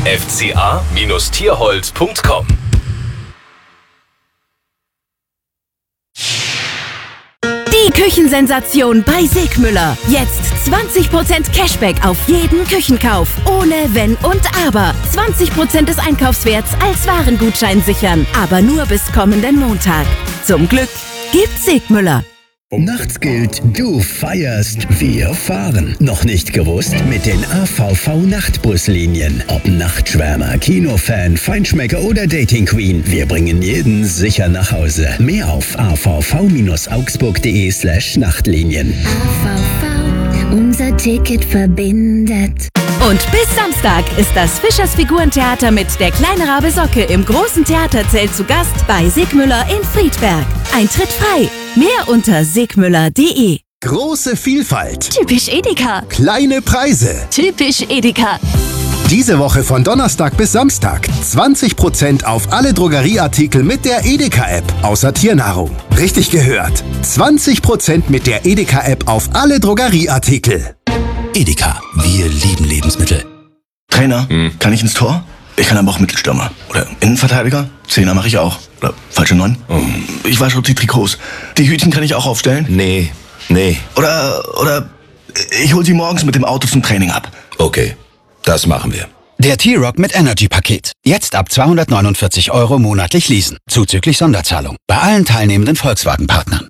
fca-tierholz.com. Die Küchensensation bei Sigmüller. Jetzt 20% Cashback auf jeden Küchenkauf. Ohne Wenn und Aber. 20% des Einkaufswerts als Warengutschein sichern. Aber nur bis kommenden Montag. Zum Glück gibt's Sigmüller. Nachts gilt, du feierst, wir fahren. Noch nicht gewusst? Mit den AVV-Nachtbuslinien. Ob Nachtschwärmer, Kinofan, Feinschmecker oder Dating Queen. Wir bringen jeden sicher nach Hause. Mehr auf avv-augsburg.de/Nachtlinien. AVV, unser Ticket verbindet. Und bis Samstag ist das Fischers Figurentheater mit der kleine Rabe Socke im großen Theaterzelt zu Gast bei Sigmüller in Friedberg. Eintritt frei. Mehr unter sigmüller.de. Große Vielfalt. Typisch Edeka. Kleine Preise. Typisch Edeka. Diese Woche von Donnerstag bis Samstag 20% auf alle Drogerieartikel mit der Edeka-App, außer Tiernahrung. Richtig gehört. 20% mit der Edeka-App auf alle Drogerieartikel. Edeka, wir lieben Lebensmittel. Trainer, kann ich ins Tor? Ich kann aber auch Mittelstürmer. Oder Innenverteidiger? Zehner mache ich auch. Oder falsche 9? Ich wasche die Trikots. Die Hütchen kann ich auch aufstellen? Nee. Oder ich hol sie morgens mit dem Auto zum Training ab. Okay, das machen wir. Der T-Rock mit Energy-Paket. Jetzt ab 249 € monatlich leasen. Zuzüglich Sonderzahlung. Bei allen teilnehmenden Volkswagen-Partnern.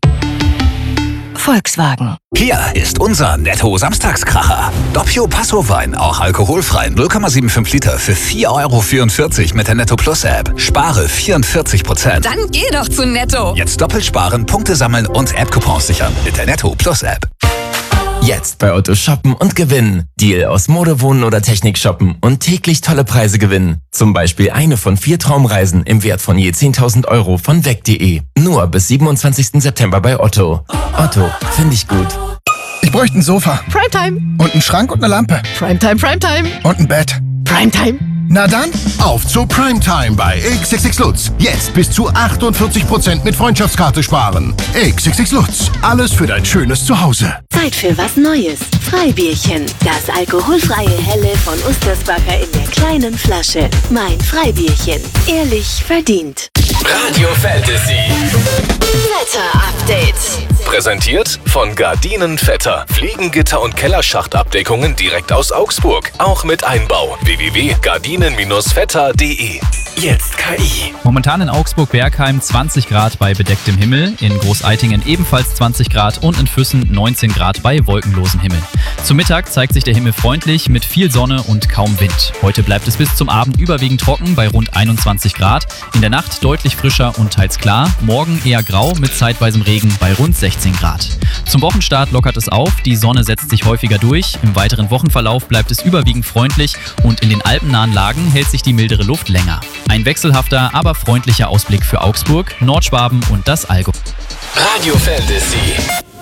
Volkswagen. Hier ist unser Netto-Samstagskracher. Doppio Passo-Wein, auch alkoholfrei, 0,75 Liter für 4,44 € mit der Netto Plus App. Spare 44%. Dann geh doch zu Netto. Jetzt doppelt sparen, Punkte sammeln und App-Coupons sichern mit der Netto Plus App. Jetzt bei Otto shoppen und gewinnen. Deal aus Mode, Wohnen oder Technik shoppen und täglich tolle Preise gewinnen. Zum Beispiel eine von 4 Traumreisen im Wert von je 10.000 € von weg.de. Nur bis 27. September bei Otto. Otto, finde ich gut. Ich bräuchte ein Sofa. Primetime. Und einen Schrank und eine Lampe. Primetime. Und ein Bett. Primetime. Na dann, auf zu Primetime bei XXX Lutz. Jetzt bis zu 48% mit Freundschaftskarte sparen. XXX Lutz, alles für dein schönes Zuhause. Zeit für was Neues. Freibierchen. Das alkoholfreie Helle von Ustersbacher in der kleinen Flasche. Mein Freibierchen. Ehrlich verdient. Radio Fantasy. Wetter-Update. Präsentiert von Gardinen Vetter. Fliegengitter und Kellerschachtabdeckungen direkt aus Augsburg. Auch mit Einbau. www.gardinen-vetter.de. Jetzt KI. Momentan in Augsburg-Bergheim 20 Grad bei bedecktem Himmel, in Großeitingen ebenfalls 20 Grad und in Füssen 19 Grad bei wolkenlosem Himmel. Zum Mittag zeigt sich der Himmel freundlich mit viel Sonne und kaum Wind. Heute bleibt es bis zum Abend überwiegend trocken bei rund 21 Grad. In der Nacht deutlich frischer und teils klar. Morgen eher grau mit zeitweisem Regen bei rund 16 Grad. Zum Wochenstart lockert es auf, die Sonne setzt sich häufiger durch. Im weiteren Wochenverlauf bleibt es überwiegend freundlich und in den alpennahen Lagen hält sich die mildere Luft länger. Ein wechselhafter, aber freundlicher Ausblick für Augsburg, Nordschwaben und das Allgäu. Radio Fantasy.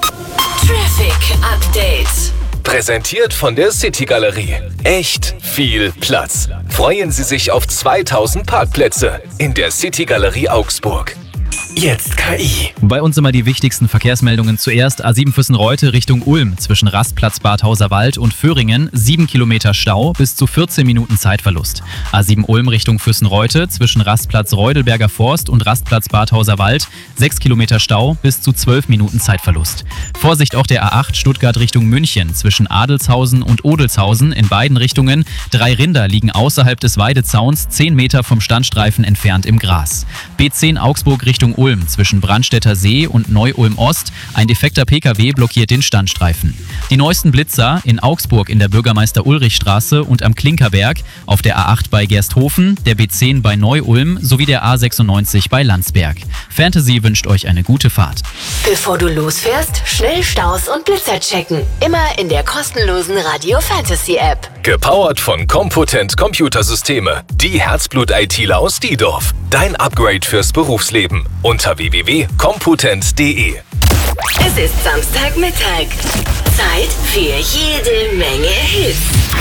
Traffic Update. Präsentiert von der City Galerie. Echt viel Platz. Freuen Sie sich auf 2000 Parkplätze in der City Galerie Augsburg. Jetzt KI. Bei uns immer die wichtigsten Verkehrsmeldungen. Zuerst A7 Füssen-Reute Richtung Ulm zwischen Rastplatz Bad Hauserwald und Föhringen 7 Kilometer Stau bis zu 14 Minuten Zeitverlust. A7 Ulm Richtung Füssen-Reute zwischen Rastplatz Reudelberger Forst und Rastplatz Bad Hauserwald 6 Kilometer Stau bis zu 12 Minuten Zeitverlust. Vorsicht auch der A8 Stuttgart Richtung München zwischen Adelshausen und Odelshausen in beiden Richtungen. 3 Rinder liegen außerhalb des Weidezauns 10 Meter vom Standstreifen entfernt im Gras. B10 Augsburg Richtung Ulm zwischen Brandstätter See und Neu-Ulm Ost. Ein defekter Pkw blockiert den Standstreifen. Die neuesten Blitzer in Augsburg in der Bürgermeister-Ulrich-Straße und am Klinkerberg, auf der A8 bei Gersthofen, der B10 bei Neu-Ulm sowie der A96 bei Landsberg. Fantasy wünscht euch eine gute Fahrt. Bevor du losfährst, schnell Staus und Blitzer checken. Immer in der kostenlosen Radio Fantasy App. Gepowert von Compotent Computersysteme. Die Herzblut-ITler aus Diedorf. Dein Upgrade fürs Berufsleben. Unter www.compotent.de. Es ist Samstagmittag. Zeit für jede Menge Hits.